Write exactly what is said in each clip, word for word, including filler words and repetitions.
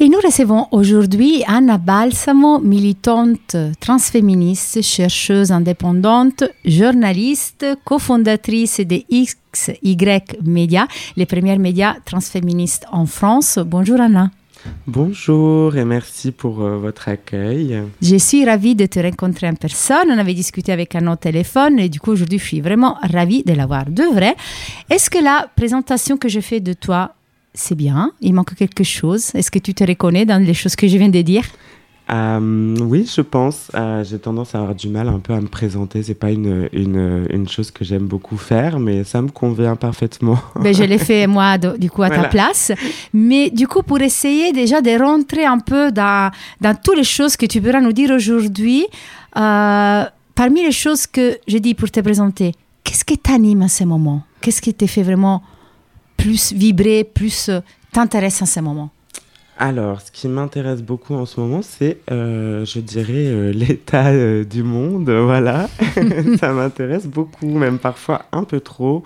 Et nous recevons aujourd'hui Anna Balsamo, militante transféministe, chercheuse indépendante, journaliste, cofondatrice de X Y Media, les premiers médias transféministes en France. Bonjour Anna. Bonjour et merci pour euh, votre accueil. Je suis ravie de te rencontrer en personne. On avait discuté avec un autre téléphone et du coup aujourd'hui je suis vraiment ravie de l'avoir de vrai. Est-ce que la présentation que je fais de toi, c'est bien? Il manque quelque chose? Est-ce que tu te reconnais dans les choses que je viens de dire? Euh, oui, je pense. Euh, j'ai tendance à avoir du mal un peu à me présenter. C'est pas une, une, une chose que j'aime beaucoup faire, mais ça me convient parfaitement. Ben, je l'ai fait moi, de, du coup, à voilà. ta place. Mais du coup, pour essayer déjà de rentrer un peu dans, dans toutes les choses que tu pourras nous dire aujourd'hui, euh, parmi les choses que j'ai dit pour te présenter, qu'est-ce qui t'anime à ce moment? Qu'est-ce qui te fait vraiment plus vibrer, plus euh, t'intéresse à ce moment? Alors, ce qui m'intéresse beaucoup en ce moment, c'est, euh, je dirais, euh, l'état euh, du monde, euh, voilà. Ça m'intéresse beaucoup, même parfois un peu trop.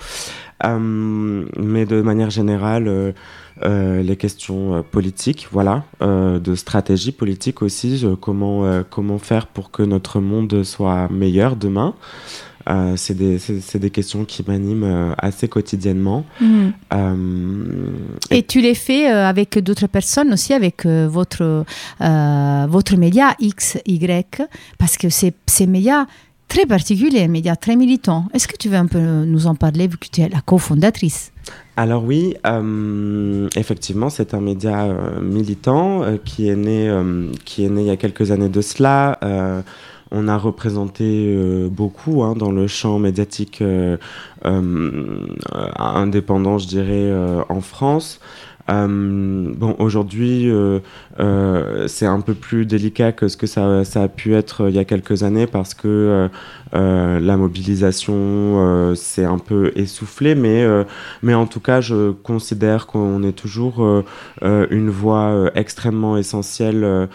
Euh, mais de manière générale, euh, euh, les questions euh, politiques, voilà, euh, de stratégie politique aussi, euh, comment, euh, comment faire pour que notre monde soit meilleur demain. Euh, c'est, des, c'est, c'est des questions qui m'animent euh, assez quotidiennement. Mmh. Euh, et... et tu les fais euh, avec d'autres personnes aussi, avec euh, votre, euh, votre média X Y, parce que c'est ces médias très particuliers, médias très militants. Est-ce que tu veux un peu nous en parler, vu que tu es la cofondatrice? Alors oui, euh, effectivement, c'est un média euh, militant euh, qui est né, euh, qui est né il y a quelques années de cela. Euh, On a représenté euh, beaucoup hein, dans le champ médiatique euh, euh, indépendant, je dirais, euh, en France. Euh, bon, aujourd'hui, euh, euh, c'est un peu plus délicat que ce que ça, ça a pu être euh, il y a quelques années parce que euh, euh, la mobilisation euh, s'est un peu essoufflée, mais, euh, mais en tout cas, je considère qu'on est toujours euh, euh, une voix euh, extrêmement essentielle euh,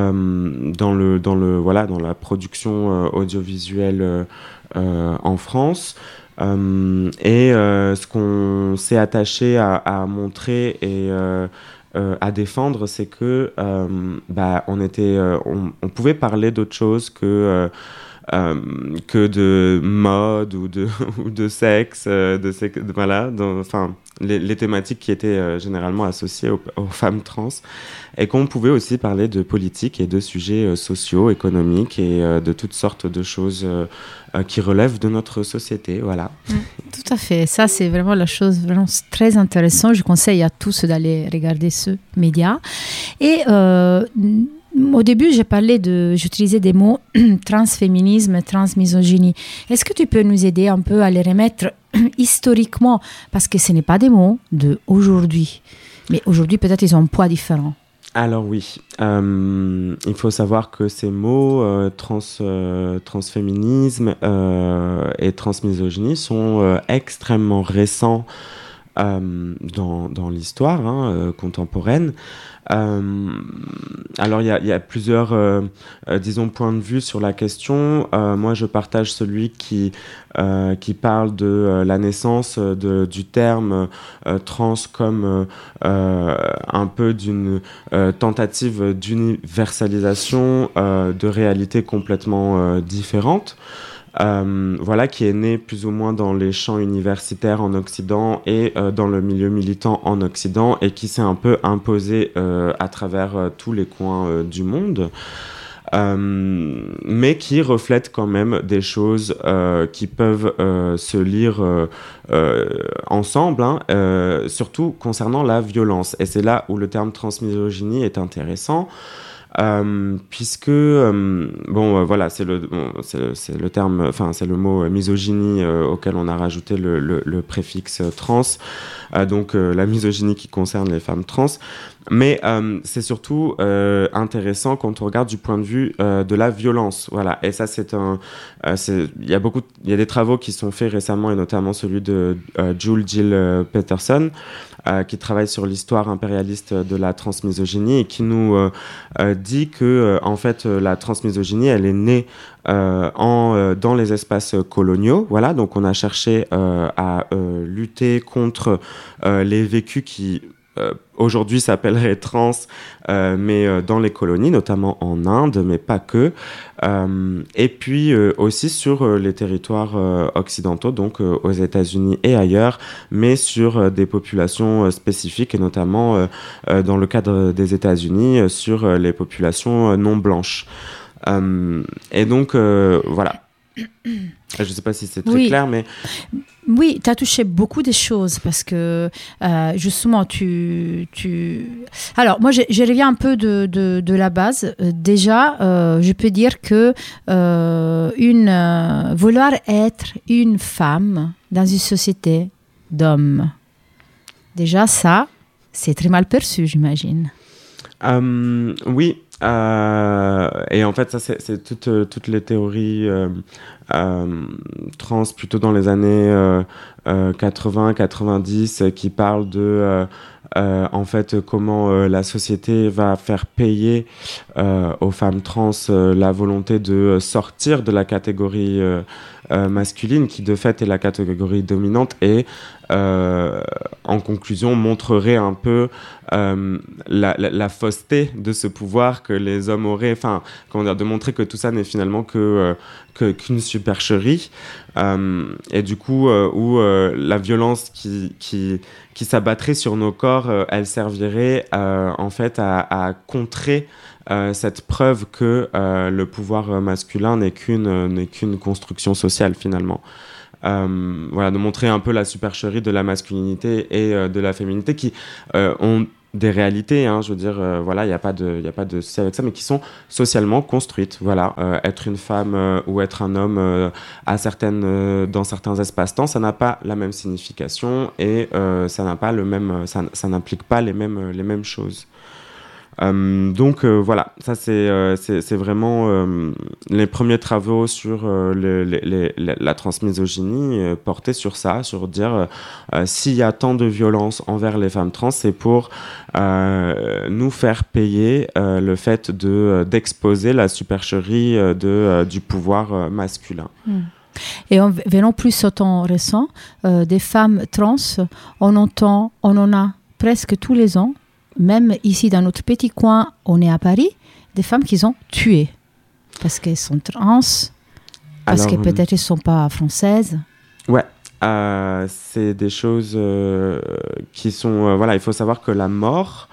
euh, dans le, dans le, voilà, dans la production euh, audiovisuelle euh, euh, en France. Euh, et euh, ce qu'on s'est attaché à, à montrer et euh, euh, à défendre, c'est que euh, bah, on était, euh, on, on pouvait parler d'autre chose que euh, euh, que de mode ou de ou de sexe, euh, de, sexe, de voilà, enfin les, les thématiques qui étaient euh, généralement associées aux, aux femmes trans, et qu'on pouvait aussi parler de politique et de sujets euh, sociaux, économiques et euh, de toutes sortes de choses euh, euh, qui relèvent de notre société, voilà. Mmh, tout à fait, ça c'est vraiment la chose vraiment très intéressante. Je conseille à tous d'aller regarder ce média. Et euh, au début, j'ai parlé de, j'utilisais des mots transféminisme, transmisogynie. Est-ce que tu peux nous aider un peu à les remettre historiquement, parce que ce n'est pas des mots d'aujourd'hui, mais aujourd'hui peut-être ils ont un poids différent. Alors oui, euh, il faut savoir que ces mots euh, trans, euh, transféminisme euh, et transmisogynie sont euh, extrêmement récents euh, dans, dans l'histoire hein, euh, contemporaine. Euh, alors il y a, y a plusieurs euh, euh, disons points de vue sur la question. Euh, moi je partage celui qui euh, qui parle de euh, la naissance de, du terme euh, trans comme euh, un peu d'une euh, tentative d'universalisation euh, de réalités complètement euh, différentes. Euh, voilà, qui est né plus ou moins dans les champs universitaires en Occident et euh, dans le milieu militant en Occident et qui s'est un peu imposé euh, à travers euh, tous les coins euh, du monde. Euh, mais qui reflète quand même des choses euh, qui peuvent euh, se lire euh, euh, ensemble, hein, euh, surtout concernant la violence. Et c'est là où le terme transmisogynie est intéressant. Euh, puisque euh, bon euh, voilà c'est le bon, c'est, c'est le terme enfin c'est le mot euh, misogynie euh, auquel on a rajouté le, le, le préfixe euh, trans euh, donc euh, la misogynie qui concerne les femmes trans, mais euh, c'est surtout euh, intéressant quand on regarde du point de vue euh, de la violence, voilà. Et ça c'est un euh, c'est il y a beaucoup il y a des travaux qui sont faits récemment et notamment celui de euh, Jules Gill euh, Peterson euh, qui travaille sur l'histoire impérialiste de la transmisogynie et qui nous euh, euh, dit que euh, en fait euh, la transmisogynie elle est née euh, en, euh, dans les espaces coloniaux, voilà. Donc on a cherché euh, à euh, lutter contre euh, les vécus qui euh, aujourd'hui s'appellerait trans, euh, mais euh, dans les colonies, notamment en Inde, mais pas que. Euh, et puis euh, aussi sur euh, les territoires euh, occidentaux, donc euh, aux États-Unis et ailleurs, mais sur euh, des populations euh, spécifiques, et notamment euh, euh, dans le cadre des États-Unis, euh, sur euh, les populations euh, non blanches. Euh, et donc, euh, voilà. Je ne sais pas si c'est très oui. clair, mais... Oui, tu as touché beaucoup de choses parce que, euh, justement, tu, tu... Alors, moi, je, je reviens un peu de, de, de la base. Euh, déjà, euh, je peux dire que euh, une, euh, vouloir être une femme dans une société d'hommes, déjà, ça, c'est très mal perçu, j'imagine. Euh, oui. Euh, et en fait, ça, c'est, c'est toutes, toutes les théories euh, euh, trans, plutôt dans les années euh, euh, quatre-vingts quatre-vingt-dix, qui parlent de, euh, euh, en fait, comment euh, la société va faire payer euh, aux femmes trans euh, la volonté de sortir de la catégorie euh, euh, masculine, qui de fait est la catégorie dominante, et euh, en conclusion montrerait un peu euh, la, la, la fausseté de ce pouvoir que les hommes auraient, enfin, comment dire, de montrer que tout ça n'est finalement que, euh, que qu'une supercherie, euh, et du coup euh, où euh, la violence qui, qui, qui s'abattrait sur nos corps, euh, elle servirait euh, en fait à, à contrer Euh, cette preuve que euh, le pouvoir masculin n'est qu'une, euh, n'est qu'une construction sociale, finalement. Euh, voilà, de montrer un peu la supercherie de la masculinité et euh, de la féminité, qui euh, ont des réalités, hein, je veux dire, euh, voilà, il n'y a pas de, il n'y a pas de souci avec ça, mais qui sont socialement construites. Voilà, euh, être une femme euh, ou être un homme euh, à certaines, euh, dans certains espaces-temps, ça n'a pas la même signification, et euh, ça n'a pas le même, ça, ça n'implique pas les mêmes, les mêmes choses. Euh, donc euh, voilà, ça c'est, euh, c'est, c'est vraiment euh, les premiers travaux sur euh, le, les, les, la transmisogynie euh, portaient sur ça, sur dire euh, s'il y a tant de violence envers les femmes trans, c'est pour euh, nous faire payer euh, le fait de, d'exposer la supercherie de, euh, du pouvoir euh, masculin. Mmh. Et en venant plus au temps récent, euh, des femmes trans, on entend, on en a presque tous les ans. Même ici, dans notre petit coin, on est à Paris, des femmes qu'ils ont tuées. Parce qu'elles sont trans, parce Alors, que peut-être elles ne sont pas françaises. Ouais, euh, c'est des choses euh, qui sont... Euh, voilà, il faut savoir que la mort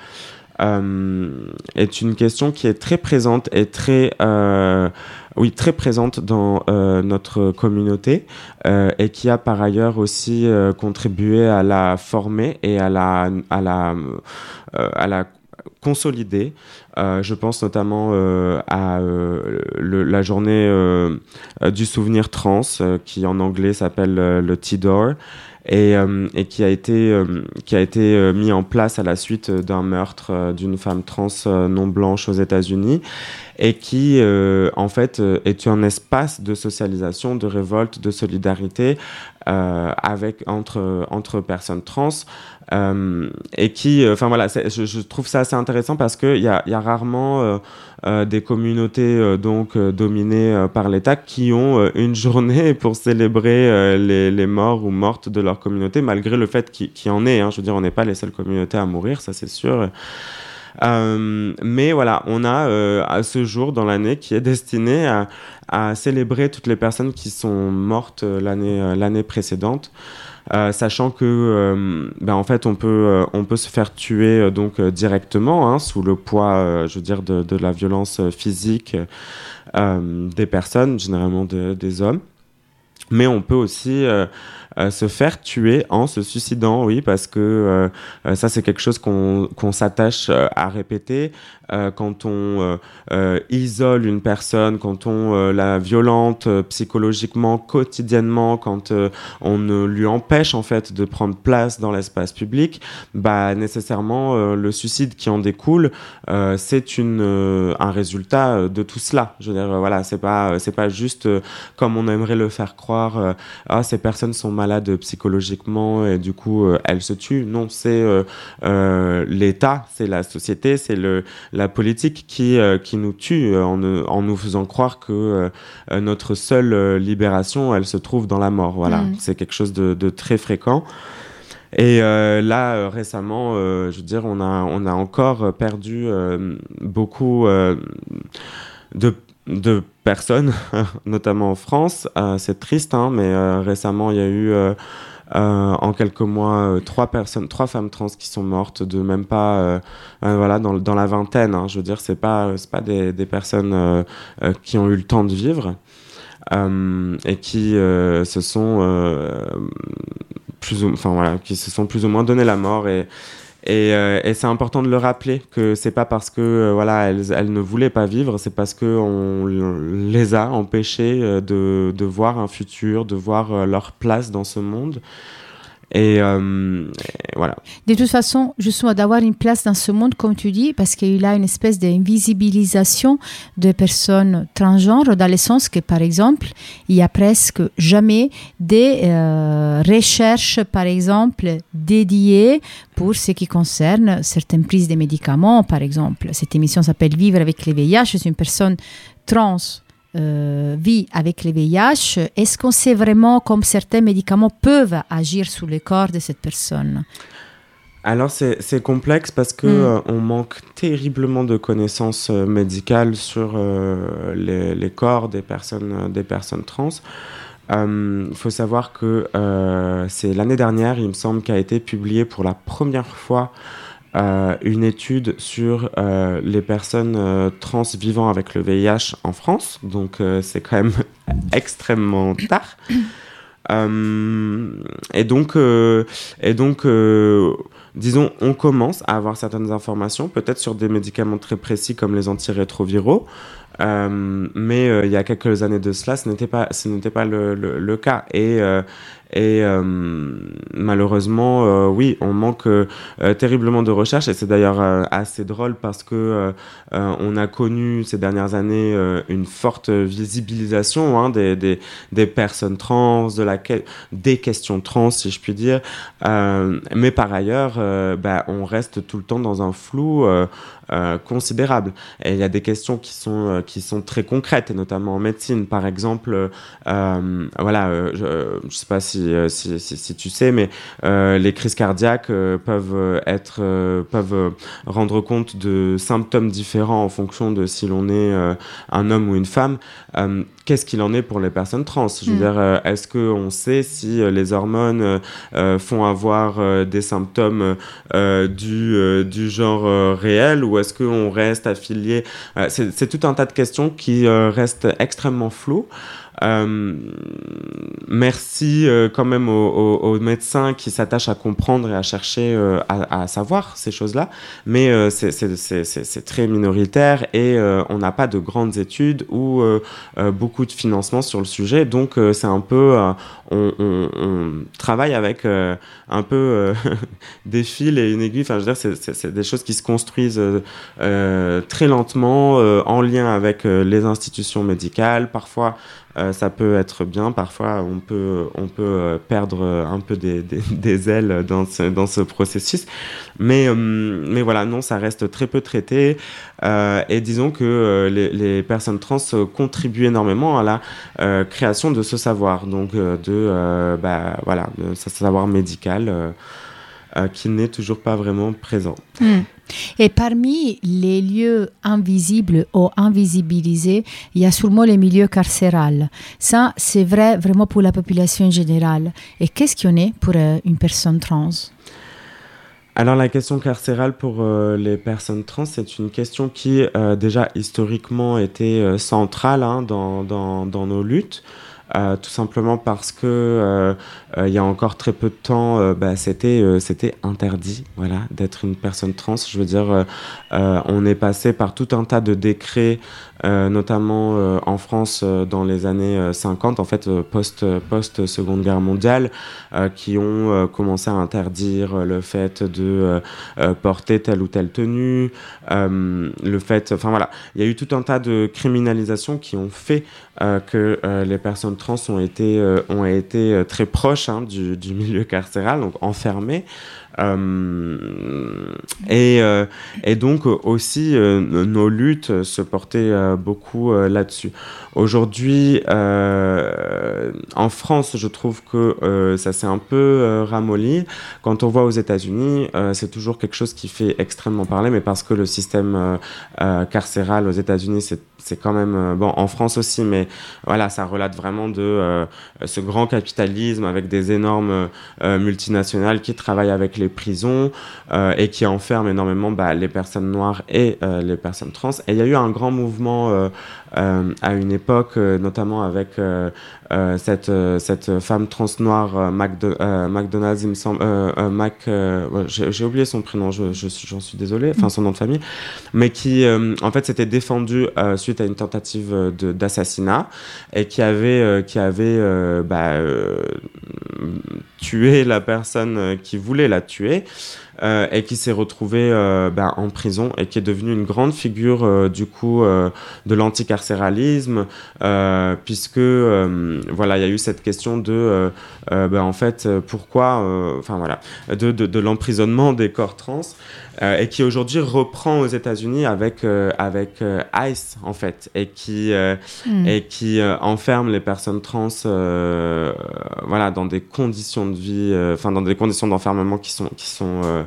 euh, est une question qui est très présente et très... Euh, Oui, très présente dans euh, notre communauté euh, et qui a par ailleurs aussi euh, contribué à la former et à la, à la, euh, à la consolider. Euh, je pense notamment euh, à euh, le, la journée euh, du souvenir trans, euh, qui en anglais s'appelle euh, le T-Door. Et, euh, et qui a été, euh, qui a été euh, mis en place à la suite d'un meurtre euh, d'une femme trans euh, non blanche aux États-Unis, et qui, euh, en fait, euh, est un espace de socialisation, de révolte, de solidarité euh, avec, entre, entre personnes trans. Euh, et qui, enfin euh, voilà, je, je trouve ça assez intéressant parce qu'il y a, y a rarement euh, euh, des communautés euh, donc euh, dominées euh, par l'État qui ont euh, une journée pour célébrer euh, les, les morts ou mortes de leur communauté, malgré le fait qu'il, qu'il y en ait. Hein, je veux dire, on n'est pas les seules communautés à mourir, ça c'est sûr. Euh, mais voilà, on a euh, à ce jour dans l'année qui est destiné à, à célébrer toutes les personnes qui sont mortes l'année, euh, l'année précédente. Euh, sachant que euh, ben en fait on peut euh, on peut se faire tuer euh, donc euh, directement hein, sous le poids euh, je veux dire de, de la violence physique euh, des personnes, généralement de, des hommes, mais on peut aussi euh, euh, se faire tuer en se suicidant, oui, parce que euh, ça c'est quelque chose qu'on, qu'on s'attache euh, à répéter euh, quand on euh, euh, isole une personne, quand on euh, la violente euh, psychologiquement, quotidiennement, quand euh, on ne lui empêche en fait de prendre place dans l'espace public, bah nécessairement euh, le suicide qui en découle, euh, c'est une euh, un résultat de tout cela. Je veux dire, euh, voilà, c'est pas c'est pas juste euh, comme on aimerait le faire croire. Euh, ah, ces personnes sont malades psychologiquement et du coup euh, elles se tuent. Non, c'est euh, euh, l'État, c'est la société, c'est le la politique qui, euh, qui nous tue euh, en, en nous faisant croire que euh, notre seule euh, libération, elle se trouve dans la mort. Voilà, mmh. C'est quelque chose de, de très fréquent. Et euh, là, euh, récemment, euh, je veux dire, on a, on a encore perdu euh, beaucoup euh, de, de personnes, notamment en France. Euh, c'est triste, hein, mais euh, récemment, il y a eu, euh, euh, en quelques mois, euh, trois personnes, trois femmes trans qui sont mortes, de même pas, euh, euh, voilà, dans, dans la vingtaine. Hein, je veux dire, c'est pas, c'est pas des, des personnes euh, euh, qui ont eu le temps de vivre euh, et qui euh, se sont euh, plus ou, enfin voilà, qui se sont plus ou moins donné la mort et et, euh, et c'est important de le rappeler que c'est pas parce que euh, voilà elles, elles ne voulaient pas vivre, c'est parce que on les a empêchées de de voir un futur, de voir euh, leur place dans ce monde. Et, euh, et voilà. De toute façon, justement, d'avoir une place dans ce monde, comme tu dis, parce qu'il y a une espèce d'invisibilisation des personnes transgenres, dans le sens que, par exemple, il y a presque jamais des euh, recherches, par exemple, dédiées pour ce qui concerne certaines prises de médicaments, par exemple. Cette émission s'appelle « Vivre avec le V I H ». C'est une personne trans Euh, vit avec le V I H. Est-ce qu'on sait vraiment comme certains médicaments peuvent agir sur le corps de cette personne? Alors c'est, c'est complexe parce que mm. euh, on manque terriblement de connaissances euh, médicales sur euh, les, les corps des personnes, euh, des personnes trans. Il euh, faut savoir que euh, c'est l'année dernière, il me semble, qu'a été publiée pour la première fois Euh, une étude sur euh, les personnes euh, trans vivant avec le V I H en France. Donc, euh, c'est quand même extrêmement tard. Euh, et donc, euh, et donc euh, disons, on commence à avoir certaines informations, peut-être sur des médicaments très précis comme les antirétroviraux. Euh, mais euh, il y a quelques années de cela, ce n'était pas, ce n'était pas le, le, le cas. Et, euh, et euh, malheureusement, euh, oui, on manque euh, terriblement de recherche. Et c'est d'ailleurs euh, assez drôle parce que euh, euh, on a connu ces dernières années euh, une forte visibilisation hein, des, des, des personnes trans, de la que- des questions trans, si je puis dire. Euh, mais par ailleurs, euh, bah, on reste tout le temps dans un flou euh, euh, considérable. Et il y a des questions qui sont euh, qui sont très concrètes, et notamment en médecine. Par exemple, euh, voilà, euh, je ne sais pas si, si, si, si tu sais, mais euh, les crises cardiaques euh, peuvent être, euh, peuvent rendre compte de symptômes différents en fonction de si l'on est euh, un homme ou une femme. Euh, qu'est-ce qu'il en est pour les personnes trans ? Je veux mmh. dire, euh, est-ce qu'on sait si euh, les hormones euh, font avoir euh, des symptômes euh, du, euh, du genre euh, réel, ou est-ce qu'on reste affilié ? euh, c'est, c'est tout un tas de questions qui euh, restent extrêmement floues. Euh, merci euh, quand même aux, aux, aux médecins qui s'attachent à comprendre et à chercher euh, à, à savoir ces choses-là, mais euh, c'est, c'est, c'est, c'est, c'est très minoritaire et euh, on n'a pas de grandes études ou euh, euh, beaucoup de financement sur le sujet, donc euh, c'est un peu euh, on, on, on travaille avec euh, un peu euh, des fils et une aiguille, enfin je veux dire c'est, c'est, c'est des choses qui se construisent euh, euh, très lentement euh, en lien avec euh, les institutions médicales. Parfois Euh, ça peut être bien, parfois on peut, on peut euh, perdre un peu des, des, des ailes dans ce, dans ce processus, mais, euh, mais voilà, non, ça reste très peu traité, euh, et disons que euh, les, les personnes trans contribuent énormément à la euh, création de ce savoir, donc euh, de, euh, bah, voilà, de ce savoir médical euh, euh, qui n'est toujours pas vraiment présent. Mmh. Et parmi les lieux invisibles ou invisibilisés, il y a sûrement les milieux carcérales. Ça, c'est vrai vraiment pour la population en général. Et qu'est-ce qu'il y en est pour euh, une personne trans ? Alors la question carcérale pour euh, les personnes trans, c'est une question qui euh, déjà historiquement était euh, centrale hein, dans, dans, dans nos luttes. Euh, tout simplement parce que euh, euh, il y a encore très peu de temps, euh, bah, c'était euh, c'était interdit, voilà, d'être une personne trans. Je veux dire, euh, euh, on est passé par tout un tas de décrets, euh, notamment euh, en France euh, dans les années euh, cinquante, en fait, euh, post post Seconde Guerre mondiale, euh, qui ont euh, commencé à interdire le fait de euh, porter telle ou telle tenue, euh, le fait, enfin voilà, il y a eu tout un tas de criminalisations qui ont fait euh, que euh, les personnes trans ont été, euh, ont été euh, très proches hein, du, du milieu carcéral, donc enfermés. Euh, et, euh, et donc aussi, euh, nos luttes se portaient euh, beaucoup euh, là-dessus. Aujourd'hui, euh, en France, je trouve que euh, ça s'est un peu euh, ramolli. Quand on voit aux États-Unis, euh, c'est toujours quelque chose qui fait extrêmement parler, mais parce que le système euh, euh, carcéral aux États-Unis, c'est, c'est quand même... Euh, bon, en France aussi, mais voilà, ça relate vraiment de euh, ce grand capitalisme avec des énormes euh, multinationales qui travaillent avec les prisons euh, et qui enferment énormément bah, les personnes noires et euh, les personnes trans. Et il y a eu un grand mouvement euh, euh, à une époque, euh, notamment avec euh, euh, cette, euh, cette femme trans noire, euh, McDo- euh, McDonald's, il me semble, euh, euh, Mac, euh, ouais, j'ai, j'ai oublié son prénom, je, je, j'en suis désolé, enfin son nom de famille, mais qui euh, en fait s'était défendue euh, suite à une tentative de, d'assassinat et qui avait, euh, qui avait euh, bah, euh, tué la personne qui voulait la tuer. Euh, et qui s'est retrouvée euh, ben, en prison et qui est devenue une grande figure euh, du coup euh, de l'anticarcéralisme euh, puisque euh, voilà il y a eu cette question de euh, euh, ben, en fait pourquoi enfin euh, voilà de, de, de l'emprisonnement des corps trans euh, et qui aujourd'hui reprend aux États-Unis avec euh, avec euh, ICE en fait et qui euh, mmh. et qui euh, enferme les personnes trans euh, voilà dans des conditions de vie enfin euh, dans des conditions d'enfermement qui sont qui sont euh,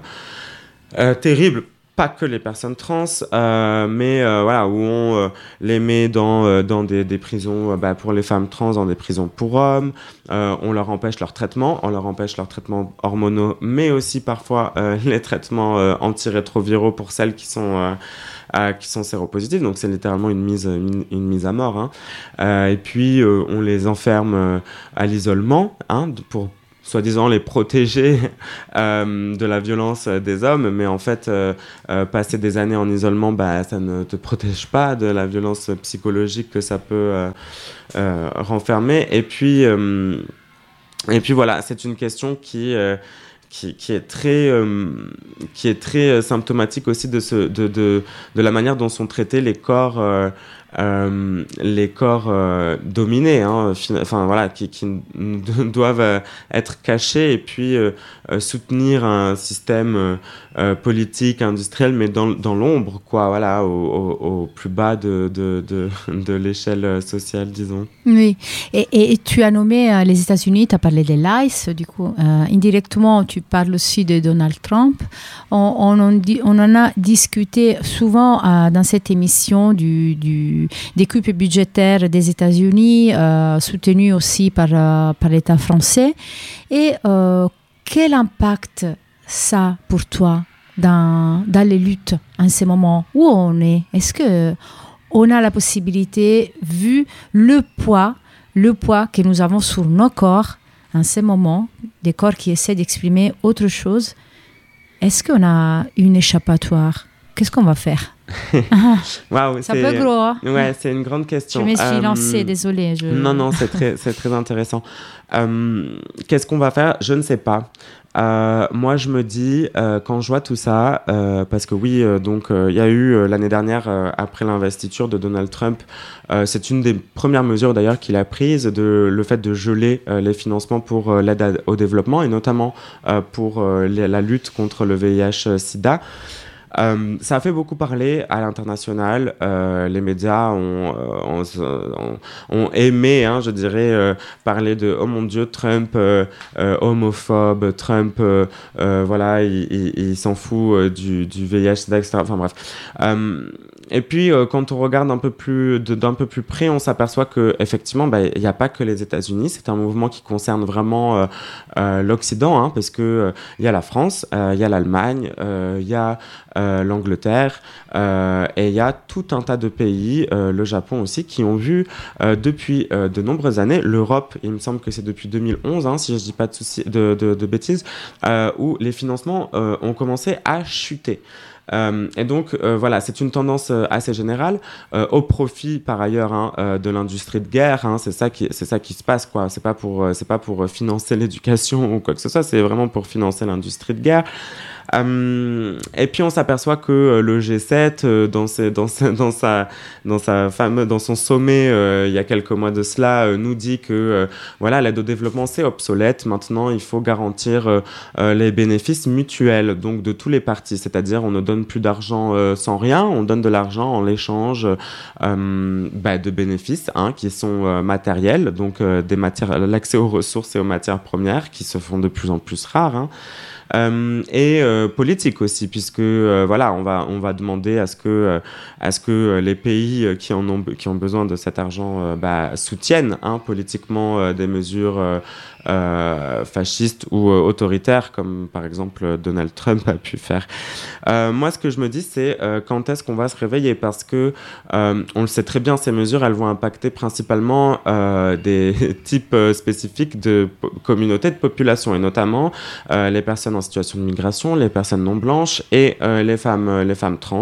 Euh, terrible, pas que les personnes trans, euh, mais euh, voilà, où on euh, les met dans, euh, dans des, des prisons euh, bah, pour les femmes trans, dans des prisons pour hommes, euh, on leur empêche leur traitement, on leur empêche leur traitement hormonaux, mais aussi parfois euh, les traitements euh, antirétroviraux pour celles qui sont... Euh, Euh, qui sont séropositives, donc c'est littéralement une mise, une, une mise à mort. Hein. Euh, et puis, euh, on les enferme euh, à l'isolement hein, pour soi-disant les protéger euh, de la violence des hommes, mais en fait, euh, euh, passer des années en isolement, bah, ça ne te protège pas de la violence psychologique que ça peut euh, euh, renfermer. Et puis, euh, et puis voilà, c'est une question qui... Euh, Qui, qui est très, euh, qui est très symptomatique aussi de, ce, de, de, de la manière dont sont traités les corps, euh, euh, les corps euh, dominés, hein, enfin voilà, qui, qui doivent euh, être cachés et puis euh, euh, soutenir un système euh, politique, industriel, mais dans, dans l'ombre, quoi, voilà, au, au, au plus bas de, de, de, de l'échelle sociale, disons. Oui, et, et, et tu as nommé euh, les États-Unis, tu as parlé de l'ICE, du coup, euh, indirectement, tu parles aussi de Donald Trump. On, on, on, dit, on en a discuté souvent euh, dans cette émission du, du, des coupes budgétaires des États-Unis, euh, soutenues aussi par, euh, par l'État français. Et euh, quel impact ça pour toi dans, dans les luttes en ce moment où on est? Est-ce que on a la possibilité, vu le poids, le poids que nous avons sur nos corps en ce moment, des corps qui essaient d'exprimer autre chose, est-ce qu'on a une échappatoire? Qu'est-ce qu'on va faire? Wow, c'est un peu gros. Hein? Ouais, c'est une grande question. Je me suis euh, lancée, désolée. Je... Non, non, c'est très, c'est très intéressant. Euh, qu'est-ce qu'on va faire? Je ne sais pas. Euh, moi, je me dis, euh, quand je vois tout ça, euh, parce que oui, euh, donc il euh, y a eu euh, l'année dernière, euh, après l'investiture de Donald Trump, euh, c'est une des premières mesures d'ailleurs qu'il a prises, de, le fait de geler euh, les financements pour euh, l'aide à, au développement et notamment euh, pour euh, les, la lutte contre le V I H-Sida. Euh, ça a fait beaucoup parler à l'international. Euh, les médias ont, ont, ont, ont aimé, hein, je dirais, euh, parler de « Oh mon Dieu, Trump, euh, euh, homophobe, Trump, euh, euh, voilà, il, il, il s'en fout euh, du, du V I H, et cetera » Enfin bref. Euh, et puis, euh, quand on regarde un peu plus, de, d'un peu plus près, on s'aperçoit qu'effectivement, bah, il n'y a pas que les États-Unis. C'est un mouvement qui concerne vraiment euh, euh, l'Occident, hein, parce qu'il euh, y a la France, il euh, y a l'Allemagne, il euh, y a euh, l'Angleterre, euh, et il y a tout un tas de pays, euh, le Japon aussi, qui ont vu euh, depuis euh, de nombreuses années, l'Europe, il me semble que c'est depuis deux mille onze, hein, si je ne dis pas de, souci, de, de, de bêtises, euh, où les financements euh, ont commencé à chuter. Euh, et donc, euh, voilà, c'est une tendance euh, assez générale, euh, au profit, par ailleurs, hein, euh, de l'industrie de guerre. Hein, c'est ça qui, c'est ça qui se passe, quoi. C'est pas pour, euh, c'est pas pour financer l'éducation ou quoi que ce soit, c'est vraiment pour financer l'industrie de guerre. Euh, et puis on s'aperçoit que euh, le G sept, euh, dans, ses, dans, ses, dans, sa, dans, sa fameux, dans son sommet, euh, il y a quelques mois de cela, euh, nous dit que euh, voilà, l'aide au développement, c'est obsolète. Maintenant, il faut garantir euh, euh, les bénéfices mutuels, donc de tous les partis. C'est-à-dire, on ne donne plus d'argent euh, sans rien, on donne de l'argent en l'échange euh, bah, de bénéfices hein, qui sont euh, matériels, donc euh, des matières, l'accès aux ressources et aux matières premières qui se font de plus en plus rares. Hein. Euh, et euh, politique aussi, puisque euh, voilà, on va on va demander à ce que euh, à ce que les pays qui en ont qui ont besoin de cet argent euh, bah, soutiennent hein, politiquement euh, des mesures euh, euh, fascistes ou euh, autoritaires, comme par exemple Donald Trump a pu faire. Euh, moi, ce que je me dis, c'est euh, quand est-ce qu'on va se réveiller, parce que euh, on le sait très bien, ces mesures, elles vont impacter principalement euh, des types euh, spécifiques de po- communautés de population, et notamment euh, les personnes en situation de migration, les personnes non blanches et euh, les femmes, euh, les femmes trans,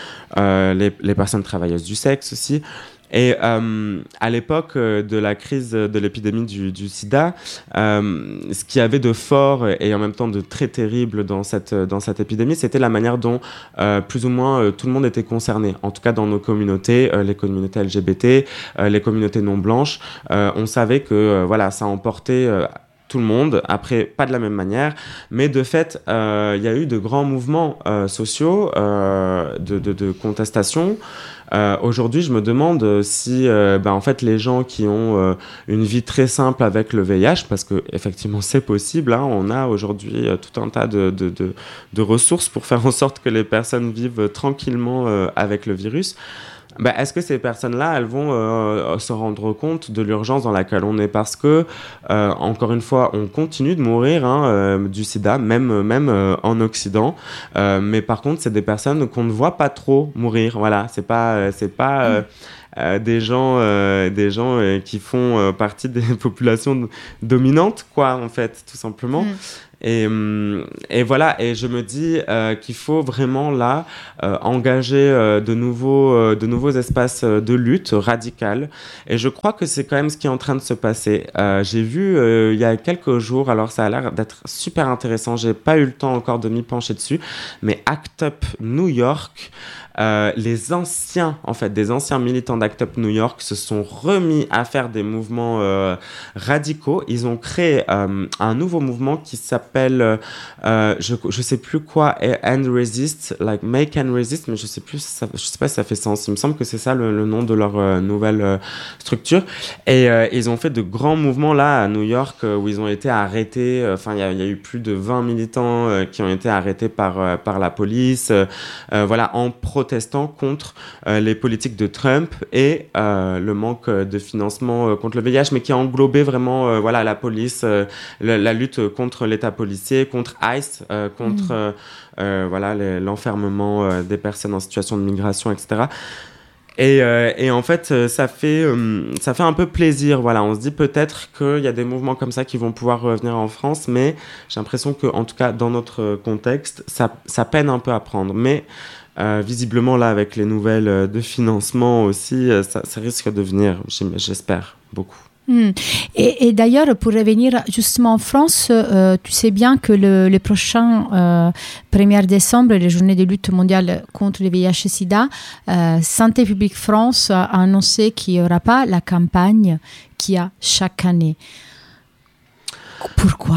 euh, les, les personnes travailleuses du sexe aussi. Et euh, à l'époque euh, de la crise de l'épidémie du, du sida, euh, ce qu'il y avait de fort et en même temps de très terrible dans cette, dans cette épidémie, c'était la manière dont euh, plus ou moins euh, tout le monde était concerné. En tout cas dans nos communautés, euh, les communautés L G B T, euh, les communautés non blanches, euh, on savait que euh, voilà, ça emportait euh, tout le monde, après pas de la même manière, mais de fait, il euh, y a eu de grands mouvements euh, sociaux, euh, de, de, de contestation. Euh, aujourd'hui, je me demande si, euh, ben, en fait, les gens qui ont euh, une vie très simple avec le V I H, parce que effectivement, c'est possible. Hein, on a aujourd'hui euh, tout un tas de, de, de, de ressources pour faire en sorte que les personnes vivent tranquillement euh, avec le virus. Ben, est-ce que ces personnes-là, elles vont euh, se rendre compte de l'urgence dans laquelle on est? Parce que, euh, encore une fois, on continue de mourir hein, euh, du sida, même, même euh, en Occident. Euh, mais par contre, c'est des personnes qu'on ne voit pas trop mourir. Voilà, c'est pas, euh, c'est pas euh, euh, des gens, euh, des gens euh, qui font euh, partie des populations dominantes, quoi, en fait, tout simplement. Mm. Et, et voilà, et je me dis euh, qu'il faut vraiment là euh, engager euh, de, nouveaux, euh, de nouveaux espaces de lutte radicale. Et je crois que c'est quand même ce qui est en train de se passer. Euh, j'ai vu euh, il y a quelques jours, alors ça a l'air d'être super intéressant, j'ai pas eu le temps encore de m'y pencher dessus, mais Act Up New York, Euh, les anciens, en fait, des anciens militants d'Act Up New York se sont remis à faire des mouvements euh, radicaux. Ils ont créé euh, un nouveau mouvement qui s'appelle, euh, je je sais plus quoi, and resist, like make and resist, mais je sais plus, ça, je sais pas si ça fait sens. Il me semble que c'est ça le, le nom de leur euh, nouvelle euh, structure. Et euh, ils ont fait de grands mouvements là à New York euh, où ils ont été arrêtés. Enfin, il y, y a eu plus de vingt militants euh, qui ont été arrêtés par euh, par la police. Euh, euh, voilà, en protestant protestant contre euh, les politiques de Trump et euh, le manque de financement euh, contre le V I H, mais qui a englobé vraiment euh, voilà, la police, euh, la, la lutte contre l'État policier, contre ICE, euh, contre mmh. euh, euh, voilà, les, l'enfermement euh, des personnes en situation de migration, et cetera. Et, euh, et en fait, ça fait, euh, ça fait un peu plaisir. Voilà, on se dit peut-être qu'il y a des mouvements comme ça qui vont pouvoir revenir en France, mais j'ai l'impression que, en tout cas, dans notre contexte, ça, ça peine un peu à prendre. Mais Euh, visiblement, là, avec les nouvelles de financement aussi, ça, ça risque de venir, j'espère, beaucoup. Mmh. Et, et d'ailleurs, pour revenir justement en France, euh, tu sais bien que le, le prochain euh, premier décembre, les journées de lutte mondiale contre le V I H sida, euh, Santé publique France a annoncé qu'il n'y aura pas la campagne qu'il y a chaque année. Pourquoi ?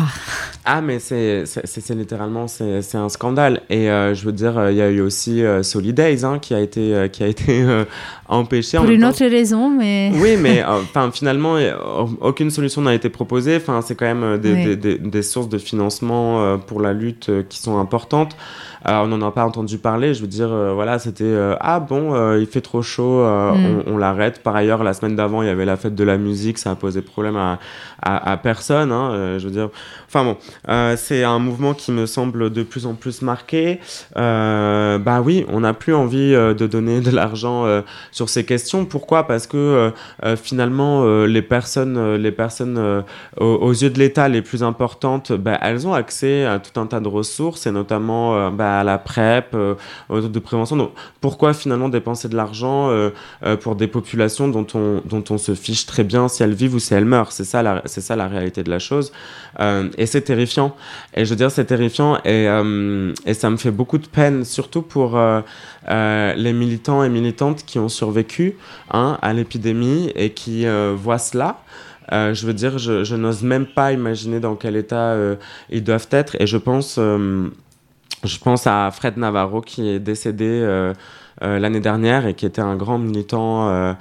Ah, mais c'est, c'est, c'est, c'est littéralement c'est, c'est un scandale. Et euh, je veux dire, il y a eu aussi euh, Solidays hein, qui a été, euh, qui a été euh, empêché. Pour une autre raison, mais... Oui, mais euh, finalement, aucune solution n'a été proposée. C'est quand même des, oui. des, des, des sources de financement euh, pour la lutte euh, qui sont importantes. Alors, on n'en a pas entendu parler. Je veux dire, euh, voilà, c'était euh, ah bon, euh, il fait trop chaud, euh, mm. on, on l'arrête. Par ailleurs, la semaine d'avant, il y avait la fête de la musique, ça a posé problème à, à, à personne. Hein, euh, je veux dire, enfin bon, Euh, c'est un mouvement qui me semble de plus en plus marqué. Euh, bah oui, on n'a plus envie euh, de donner de l'argent euh, sur ces questions. Pourquoi ? Parce que euh, euh, finalement, euh, les personnes, euh, les personnes euh, aux, aux yeux de l'État les plus importantes, bah, elles ont accès à tout un tas de ressources, et notamment euh, bah, à la PrEP, euh, aux de prévention. Donc, pourquoi finalement dépenser de l'argent euh, euh, pour des populations dont on, dont on se fiche très bien si elles vivent ou si elles meurent ? C'est ça la, c'est ça la réalité de la chose. Euh, et c'est terrifiant. Et je veux dire, c'est terrifiant, et, euh, et ça me fait beaucoup de peine, surtout pour euh, euh, les militants et militantes qui ont survécu hein, à l'épidémie et qui euh, voient cela. Euh, je veux dire, je, je n'ose même pas imaginer dans quel état euh, ils doivent être. Et je pense, euh, je pense à Fred Navarro qui est décédé euh, euh, l'année dernière et qui était un grand militant euh,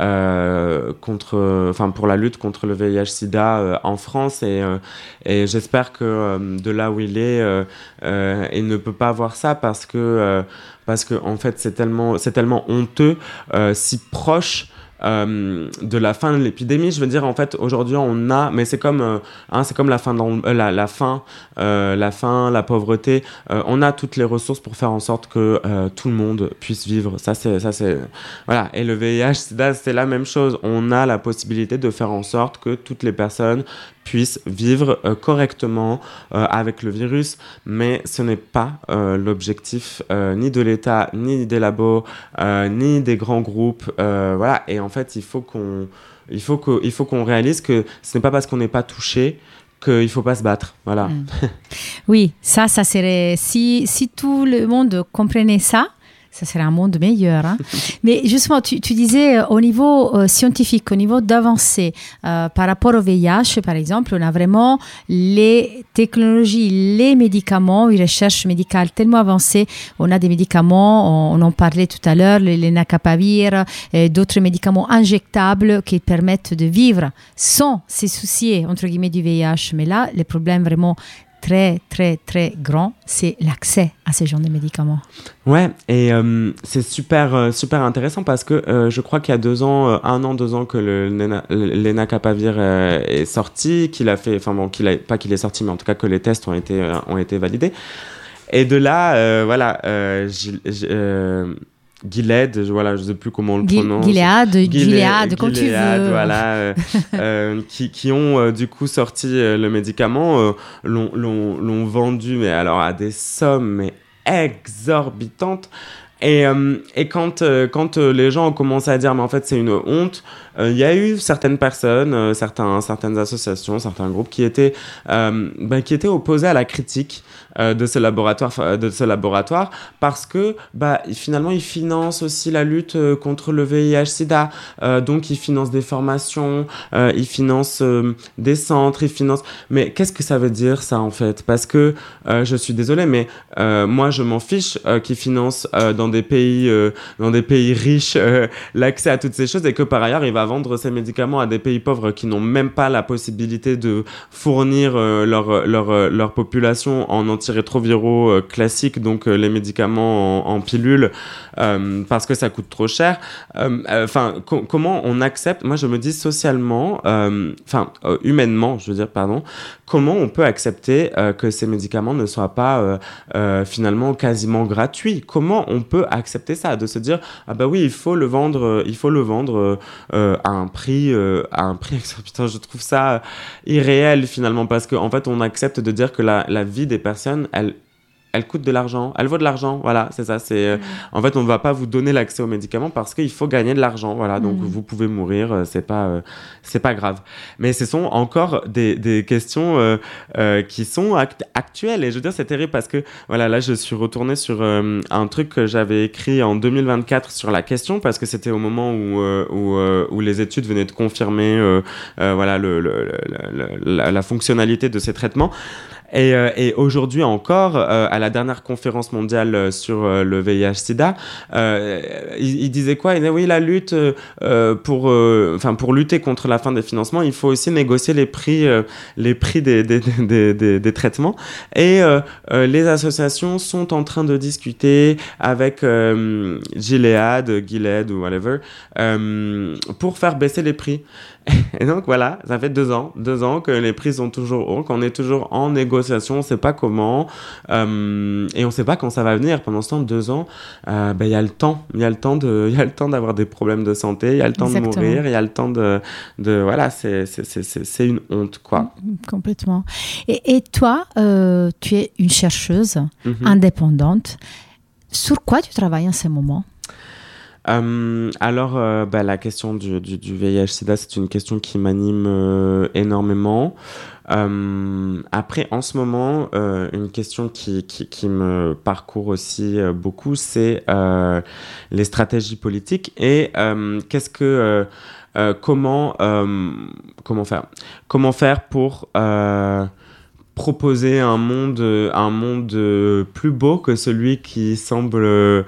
euh, contre, enfin pour la lutte contre le V I H/SIDA euh, en France. Et, euh, et j'espère que euh, de là où il est, euh, euh, il ne peut pas voir ça parce que, euh, parce que en fait, c'est tellement, c'est tellement honteux, euh, si proche. Euh, de la fin de l'épidémie, je veux dire en fait aujourd'hui on a, mais c'est comme, euh, hein, c'est comme la fin, de, euh, la, la fin, euh, la faim, la pauvreté. Euh, on a toutes les ressources pour faire en sorte que euh, tout le monde puisse vivre. Ça c'est, ça c'est, voilà. Et le V I H/SIDA c'est la même chose. On a la possibilité de faire en sorte que toutes les personnes puissent vivre euh, correctement euh, avec le virus, mais ce n'est pas euh, l'objectif euh, ni de l'État, ni des labos, euh, ni des grands groupes, euh, voilà. Et en fait, il faut qu'on, il faut que, il faut qu'on réalise que ce n'est pas parce qu'on n'est pas touché qu'il faut pas se battre, voilà. Mmh. Oui, ça, ça serait si si tout le monde comprenait ça. Ça serait un monde meilleur. Hein. Mais justement, tu, tu disais euh, au niveau euh, scientifique, au niveau d'avancée, euh, par rapport au V I H, par exemple, on a vraiment les technologies, les médicaments, les recherches médicales tellement avancées. On a des médicaments, on, on en parlait tout à l'heure, le lenacapavir, et d'autres médicaments injectables qui permettent de vivre sans se soucier, entre guillemets, du V I H. Mais là, les problèmes vraiment très, très, très grand, c'est l'accès à ce genre de médicaments. Ouais, et euh, c'est super, euh, super intéressant parce que euh, je crois qu'il y a deux ans, euh, un an, deux ans que le lenacapavir euh, est sorti, qu'il a fait, enfin bon, qu'il a, pas qu'il est sorti, mais en tout cas que les tests ont été, euh, ont été validés. Et de là, euh, voilà, euh, j'ai... Euh, Gilead, je, voilà, je sais plus comment on le Gil- prononce. Gilead, Gilead, Gilead, comme tu veux. Voilà, euh, euh, qui, qui ont euh, du coup sorti euh, le médicament, euh, l'ont, l'ont, l'ont vendu, mais alors à des sommes mais exorbitantes. Et, euh, et quand, euh, quand euh, les gens ont commencé à dire, mais en fait, c'est une honte, il euh, y a eu certaines personnes, euh, certains, certaines associations, certains groupes qui étaient, euh, bah, qui étaient opposés à la critique euh, de ce laboratoire, de ce laboratoire, parce que bah, finalement, ils financent aussi la lutte euh, contre le V I H/SIDA. Euh, donc, ils financent des formations, euh, ils financent euh, des centres, ils financent... Mais qu'est-ce que ça veut dire, ça, en fait ? Parce que, euh, je suis désolée, mais euh, moi, je m'en fiche euh, qu'ils financent euh, dans des pays, euh, dans des pays riches euh, l'accès à toutes ces choses, et que par ailleurs, il va vendre ces médicaments à des pays pauvres qui n'ont même pas la possibilité de fournir euh, leur, leur, leur population en antirétroviraux euh, classiques, donc euh, les médicaments en, en pilule, euh, parce que ça coûte trop cher. Enfin, euh, co- comment on accepte, moi je me dis socialement, enfin euh, euh, humainement, je veux dire, pardon, comment on peut accepter euh, que ces médicaments ne soient pas euh, euh, finalement quasiment gratuits ? Comment on peut accepter ça, de se dire ah bah oui, il faut le vendre, euh, il faut le vendre euh, à un prix, euh, à un prix exorbitant. Je trouve ça irréel finalement, parce qu'en en fait on accepte de dire que la, la vie des personnes, elle elle coûte de l'argent, elle vaut de l'argent, voilà, c'est ça, c'est... Mmh. En fait, on ne va pas vous donner l'accès aux médicaments parce qu'il faut gagner de l'argent, voilà, donc mmh. vous pouvez mourir, c'est pas, euh, c'est pas grave. Mais ce sont encore des, des questions euh, euh, qui sont act- actuelles, et je veux dire, c'est terrible parce que, voilà, là, je suis retourné sur euh, un truc que j'avais écrit en deux mille vingt-quatre sur la question, parce que c'était au moment où, euh, où, euh, où les études venaient de confirmer, euh, euh, voilà, le, le, le, le, la, la fonctionnalité de ces traitements. Et, euh, et aujourd'hui encore, euh, à la dernière conférence mondiale sur euh, le V I H/SIDA, euh, il, il disait quoi ? Il disait oui, la lutte euh, pour, enfin euh, pour lutter contre la fin des financements, il faut aussi négocier les prix, euh, les prix des des, des, des, des traitements. Et euh, euh, les associations sont en train de discuter avec euh, Gilead, Gilead ou whatever, euh, pour faire baisser les prix. Et donc voilà, ça fait deux ans, deux ans que les prix sont toujours hauts, qu'on est toujours en négociation négociations, on ne sait pas comment, euh, et on ne sait pas quand ça va venir. Pendant ce temps, deux ans, euh, ben, y a le temps, il y a le temps de, il y a le temps d'avoir des problèmes de santé, il y a le temps Exactement. de mourir, il y a le temps de, de voilà, c'est, c'est, c'est, c'est, c'est une honte, quoi. Complètement. Et, et toi, euh, tu es une chercheuse mm-hmm. indépendante. Sur quoi tu travailles en ce moment? Euh, alors, euh, bah, la question du, du, du V I H/SIDA, c'est une question qui m'anime euh, énormément. Euh, après, en ce moment, euh, une question qui, qui, qui me parcourt aussi euh, beaucoup, c'est euh, les stratégies politiques et euh, qu'est-ce que, euh, euh, comment, euh, comment faire, comment faire pour euh, proposer un monde, un monde plus beau que celui qui semble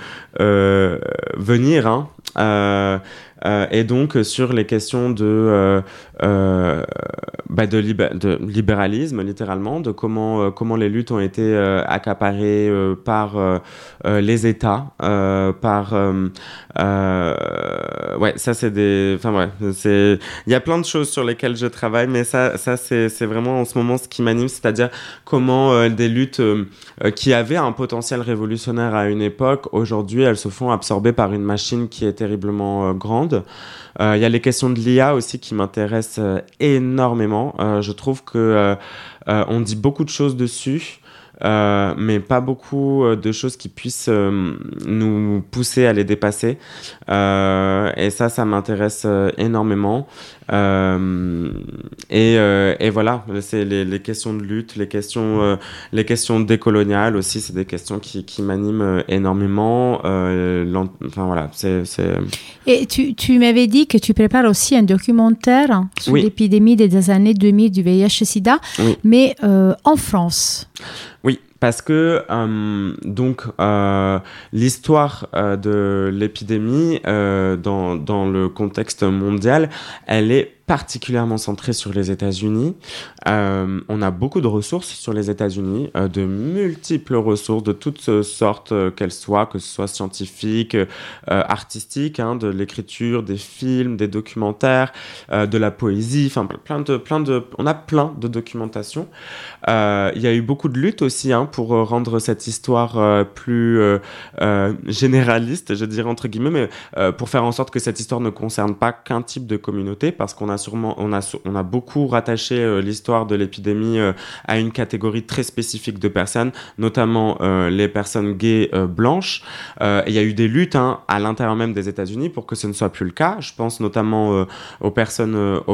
euh, venir, hein. Euh, euh, et donc sur les questions de, euh, euh, bah de, libé- de libéralisme, littéralement, de comment, euh, comment les luttes ont été euh, accaparées euh, par euh, euh, les États, euh, par... Euh, euh, ouais, ça c'est des... Enfin ouais, c'est... Il y a plein de choses sur lesquelles je travaille, mais ça, ça c'est, c'est vraiment en ce moment ce qui m'anime, c'est-à-dire comment euh, des luttes euh, qui avaient un potentiel révolutionnaire à une époque, aujourd'hui elles se font absorber par une machine qui est terriblement euh, grande. Il euh, y a les questions de l'I A aussi qui m'intéressent euh, énormément. Euh, je trouve que euh, euh, on dit beaucoup de choses dessus, euh, mais pas beaucoup euh, de choses qui puissent euh, nous pousser à les dépasser. Euh, et ça, ça m'intéresse euh, énormément. Euh, et, euh, et voilà, c'est les, les questions de lutte, les questions, euh, les questions décoloniales aussi, c'est des questions qui, qui m'animent énormément. Euh, enfin voilà, c'est, c'est... Et tu, tu m'avais dit que tu prépares aussi un documentaire sur oui. l'épidémie des années deux mille du V I H/SIDA, oui. mais euh, en France. Oui, parce que euh, donc euh, l'histoire euh, de l'épidémie euh, dans, dans le contexte mondial, elle est particulièrement centrée sur les États-Unis. Euh, on a beaucoup de ressources sur les États-Unis, euh, de multiples ressources de toutes sortes euh, qu'elles soient, que ce soit scientifiques, euh, artistiques, hein, de l'écriture, des films, des documentaires, euh, de la poésie, enfin plein de, plein de, on a plein de documentation. Euh, il y a eu beaucoup de luttes aussi hein, pour rendre cette histoire euh, plus euh, euh, généraliste, je dirais entre guillemets, mais euh, pour faire en sorte que cette histoire ne concerne pas qu'un type de communauté, parce qu'on a sûrement, on a, on a beaucoup rattaché euh, l'histoire de l'épidémie euh, à une catégorie très spécifique de personnes, notamment euh, les personnes gays euh, blanches. Euh, il y a eu des luttes hein, à l'intérieur même des États-Unis pour que ce ne soit plus le cas. Je pense notamment euh, aux personnes, euh, aux